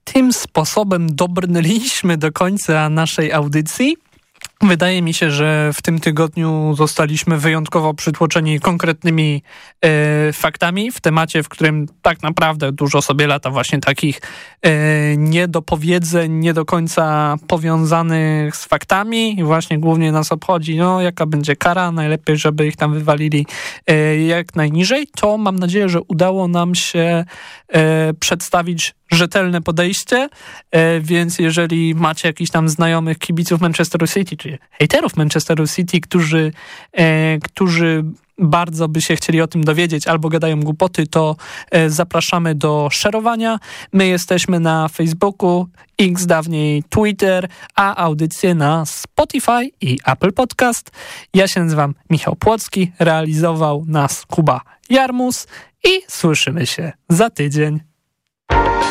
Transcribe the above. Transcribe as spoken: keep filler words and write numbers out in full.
tym sposobem dobrnęliśmy do końca naszej audycji. Wydaje mi się, że w tym tygodniu zostaliśmy wyjątkowo przytłoczeni konkretnymi e, faktami w temacie, w którym tak naprawdę dużo sobie lata właśnie takich e, niedopowiedzeń, nie do końca powiązanych z faktami i właśnie głównie nas obchodzi, no jaka będzie kara, najlepiej, żeby ich tam wywalili e, jak najniżej. To mam nadzieję, że udało nam się e, przedstawić rzetelne podejście, e, więc jeżeli macie jakichś tam znajomych kibiców Manchesteru City, czy hejterów Manchesteru City, którzy, e, którzy bardzo by się chcieli o tym dowiedzieć albo gadają głupoty, to e, zapraszamy do szerowania. My jesteśmy na Facebooku, X dawniej Twitter, a audycje na Spotify i Apple Podcast. Ja się nazywam Michał Płocki, realizował nas Kuba Jarmus i słyszymy się za tydzień.